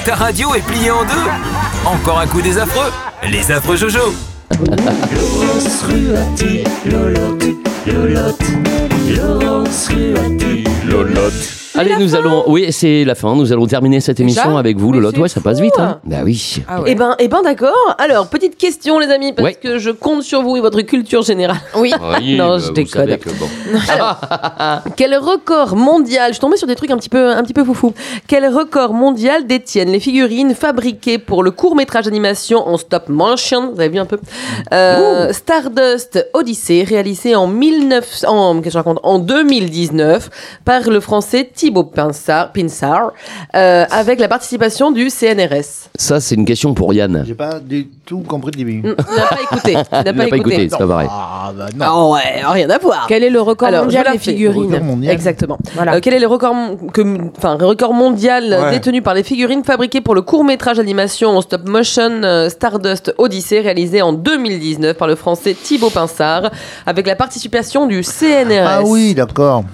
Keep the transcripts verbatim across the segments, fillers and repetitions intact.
Ta radio est pliée en deux. Encore un coup des affreux. Les affreux Jojo. Laurence Ruati, Lolotte, Lolotte, Laurence Ruati, Lolotte. Allez, nous allons. Oui, c'est la fin. Nous allons terminer cette émission Déjà avec vous, Mais Lolotte. c'est Ouais, ça passe fou, vite. hein. Hein. Bah oui. Ah ouais. Eh ben, eh ben d'accord. Alors, petite question, les amis, parce Ouais. que je compte sur vous et votre culture générale. Oui. Oui, Non, bah, je vous déconne. savez que bon. Alors, quel record mondial, je suis tombée sur des trucs un petit peu, un petit peu foufou. Quel record mondial détiennent les figurines fabriquées pour le court-métrage d'animation en stop motion, vous avez vu un peu, euh, Stardust Odyssey, réalisé en mille neuf cents, en, qu'est-ce que je raconte, en deux mille dix-neuf par le français Thibaut Pinsard, Pinsard euh, avec la participation du C N R S. Ça, c'est une question pour Yann. J'ai pas du tout compris le début. Tu n'as pas écouté. Tu n'as Il n'a pas, pas écouté, c'est pas vrai. Ah, bah non. Ah ouais, rien à voir. Quel est le record Alors, mondial je la des fais. figurines Record mondial. Exactement. Voilà. Euh, quel est le record, mon- que, enfin, le record mondial Ouais. détenu par les figurines fabriquées pour le court-métrage d'animation en stop-motion euh, Stardust Odyssey, réalisé en deux mille dix-neuf par le français Thibaut Pinsard, avec la participation du C N R S. Ah oui, d'accord.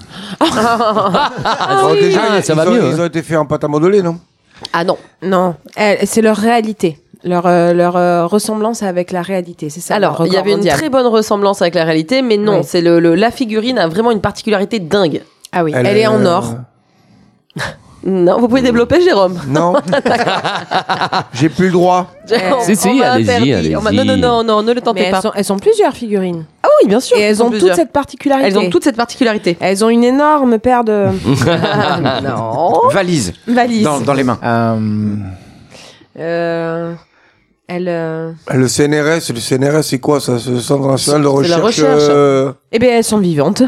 Alors, déjà, Ah, ils- ça ils va ont, mieux, Ils hein. ont été faits en pâte à modeler, non? Ah non. Non, elle- c'est leur réalité. Leur, euh, leur euh, ressemblance avec la réalité, c'est ça. Alors, le il y record avait mondial. une très bonne ressemblance avec la réalité, mais non, Oui. c'est le, le- la figurine a vraiment une particularité dingue. Ah oui, elle, est en or. Non, vous pouvez développer, Jérôme. Non. J'ai plus le droit. Jérôme, Si, si, on m'a allez-y, interdit. allez-y. On m'a- Non, non, non, non, ne le Mais tentez elles pas. sont, elles sont plusieurs figurines. Ah oui, bien sûr. Et elles sont ont toutes plusieurs. cette particularité. Elles ont toutes cette particularité. Elles ont une énorme paire de non. Valise valises. dans, dans les mains. Euh, Euh, elles, euh, Le C N R S, le C N R S, c'est quoi ça? C'est le Centre national de C'est la recherche. recherche. euh, eh bien, elles sont vivantes.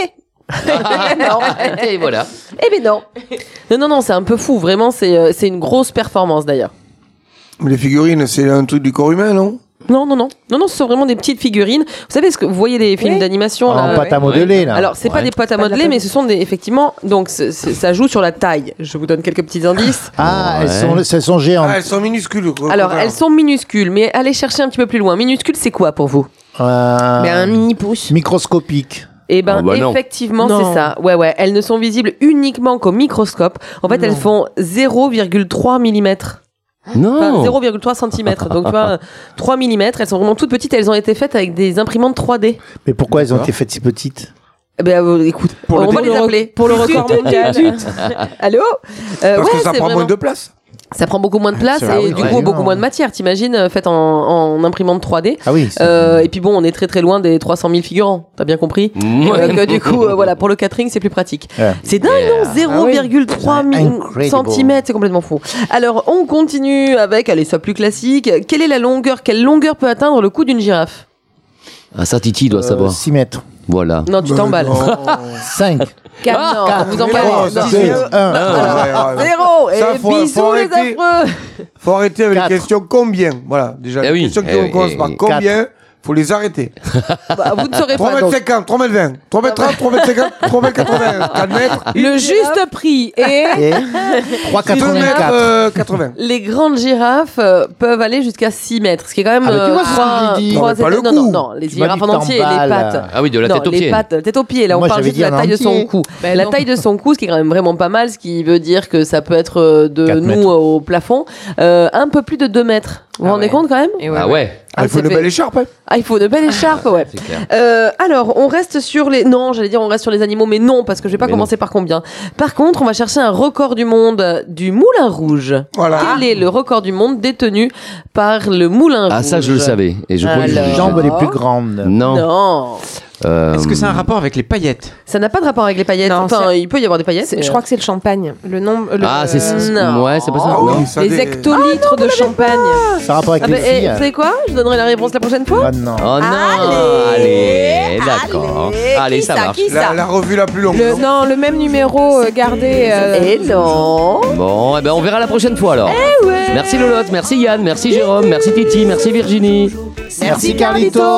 non. Et voilà. Eh ben non. Non, non, non, c'est un peu fou. Vraiment, c'est euh, c'est une grosse performance d'ailleurs. Mais les figurines, c'est un truc du corps humain, non? Non, non, non. Non, non, ce sont vraiment des petites figurines. Vous savez, ce que vous voyez les films Oui. d'animation en là. pâte à modeler, là. Alors, c'est pas Ouais. des pâtes à Pas de la modeler, pâte. mais ce sont des, effectivement, donc c'est- c'est- ça joue sur la taille. Je vous donne quelques petits indices. Ah, elles Ouais. sont, elles sont géantes. Ah, elles sont minuscules. quoi. Alors, Voilà. elles sont minuscules, mais allez chercher un petit peu plus loin. Minuscule, c'est quoi pour vous? Euh, Mais un mini pouce. microscopique. Eh ben, Ah bah non. effectivement, Non. c'est ça. Ouais, ouais. Elles ne sont visibles uniquement qu'au microscope. En fait, elles font zéro virgule trois millimètres. Enfin, Non. zéro virgule trois centimètres. Donc, tu vois, trois millimètres. Elles sont vraiment toutes petites. Elles ont été faites avec des imprimantes trois D. Mais pourquoi elles ont D'accord. été faites si petites? Eh ben, euh, écoute, Pour le on va dé- les appeler. Pour le record mondial. Allô Euh, Parce ouais, que ça c'est prend vraiment- moins de place. Ça prend beaucoup moins de place C'est et vrai, oui, du ouais, coup, non. beaucoup moins de matière. T'imagines, euh, faite en, en imprimante trois D. Ah oui. c'est- Euh, et puis bon, on est très très loin des trois cent mille figurants. T'as bien compris? Ouais. Donc, euh, du coup, euh, voilà, pour le catering, c'est plus pratique. Ouais. C'est dingue, non? zéro virgule trois Ouais, mi- incredible. centimètres, c'est complètement fou. Alors, on continue avec, allez, ça plus classique. Quelle est la longueur, quelle longueur peut atteindre le cou d'une girafe? Ah, ça, Titi doit Euh, savoir. six mètres. Voilà. Non, tu t'emballes. cinq. Quatre, non, quatre, vous mais emballez. non, Non. ça, deux, c'est- un. Ah, ouais, ouais, ouais. Zéro! Ça, Et faut- bisous, faut les arrêter. affreux! Faut arrêter avec Quatre. les questions combien. Voilà, déjà, Eh les oui, questions qui eh oui, commencent eh par oui. combien, faut les arrêter. Bah, vous ne saurez trois pas. mètres donc. cinquante, trois mètres vingt, trois mètres trente, trois mètres cinquante, trois mètres quatre-vingts, quatre mètres, Le juste prix est Et trois deux mètres quatre-vingt-quatre. euh, quatre-vingts. Les grandes girafes euh, peuvent aller jusqu'à six mètres, ce qui est quand même Ah, mais tu euh, vois, c'est ce trois- que j'ai dit. trois Non, mais pas étages- le non, non, cou. non, les Tu m'as girafes dit en que entier, les t'emballes. pattes. Ah oui, de la non, tête aux les pieds. pattes, tête aux pieds. Là, on Moi, parle j'avais juste de la dit en taille de son entier. cou. Ben la non. taille de son cou, ce qui est quand même vraiment pas mal, ce qui veut dire que ça peut être euh, de Quatre nous mètres. au plafond, euh, un peu plus de deux mètres. Vous vous Ah rendez ouais. compte quand même? Et ouais, Ah ouais. ouais. Ah, il faut c'est une fait. belle écharpe. Hein. Ah, il faut de belles écharpes, ouais. C'est clair. Euh, alors, on reste sur les. Non, j'allais dire on reste sur les animaux, mais non, parce que je vais pas Mais commencer par combien. Par contre, on va chercher un record du monde du moulin rouge. Voilà. Quel est le record du monde détenu par le moulin rouge? Ah, ça, je le savais. Et je crois que je- Alors. Les jambes les plus grandes. Non. Non, Euh, Est-ce que c'est un rapport avec les paillettes? ça n'a pas de rapport avec les paillettes. Non, Enfin, c'est- il peut y avoir des paillettes. C'est- mais- Je crois que c'est le champagne. Le nombre. le- Ah, c'est ça. Non. Ouais, c'est pas ça. Ah Non. oui, ça Les des- hectolitres de champagne. Ça a rapport avec Ah les bah, eh, filles. vous savez quoi? Je donnerai la réponse la prochaine fois. Ah non. Oh non. Allez, d'accord. Allez, ça marche. La, la revue la plus longue. Le, non non, le même numéro euh, gardé. euh, Et non. Bon, eh ben on verra la prochaine fois alors. Merci Lolotte, merci Yann, merci Jérôme, merci Titi, merci Virginie. Merci Carlito.